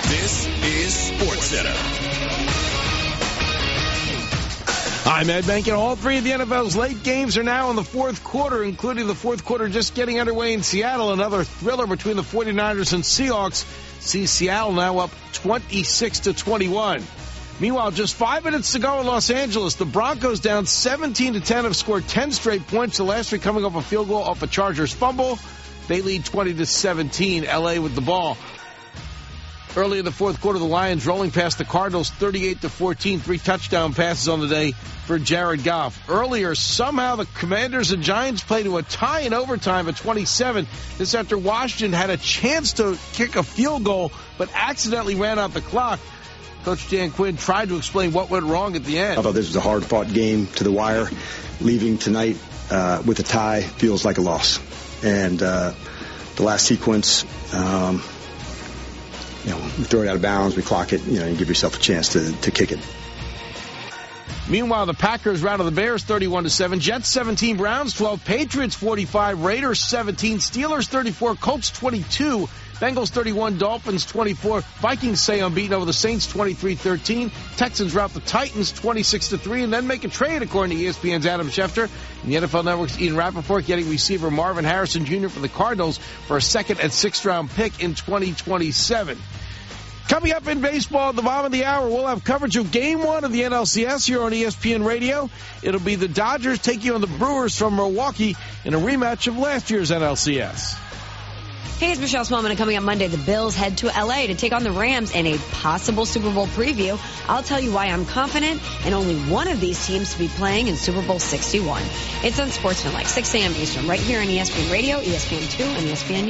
This is SportsCenter. I'm Ed Benkin. All three of the NFL's late games are now in the fourth quarter, including the fourth quarter just getting underway in Seattle. Another thriller between the 49ers and Seahawks sees Seattle now up 26-21. Meanwhile, just 5 minutes to go in Los Angeles. The Broncos down 17-10 have scored 10 straight points. The last three coming off a field goal off a Chargers fumble. They lead 20-17. LA with the ball. Early in the fourth quarter, the Lions rolling past the Cardinals 38-14. 3 touchdown passes on the day for Jared Goff. Earlier, somehow the Commanders and Giants played to a tie in overtime at 27. This after Washington had a chance to kick a field goal, but accidentally ran out the clock. Coach Dan Quinn tried to explain what went wrong at the end. I thought this was a hard-fought game to the wire. Leaving tonight with a tie feels like a loss. And the last sequence, we throw it out of bounds, we clock it, you give yourself a chance to kick it. Meanwhile, the Packers routed the Bears 31-7. Jets 17, Browns 12, Patriots 45, Raiders 17, Steelers 34, Colts 22, Bengals 31, Dolphins 24, Vikings stay unbeaten over the Saints 23-13, Texans rout the Titans 26-3, and then make a trade according to ESPN's Adam Schefter. And the NFL Network's Ian Rappaport getting receiver Marvin Harrison Jr. for the Cardinals for a second and sixth round pick in 2027. Coming up in baseball at the bottom of the hour, we'll have coverage of Game 1 of the NLCS here on ESPN Radio. It'll be the Dodgers taking on the Brewers from Milwaukee in a rematch of last year's NLCS. Hey, it's Michelle Smallman, and coming up Monday, the Bills head to L.A. to take on the Rams in a possible Super Bowl preview. I'll tell you why I'm confident in only one of these teams to be playing in Super Bowl 61. It's on Sportsmanlike, 6 a.m. Eastern, right here on ESPN Radio, ESPN2, and ESPN